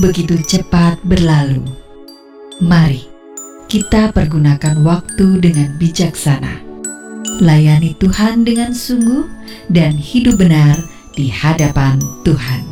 begitu cepat berlalu. Mari kita pergunakan waktu dengan bijaksana. Layani Tuhan dengan sungguh dan hidup benar di hadapan Tuhan.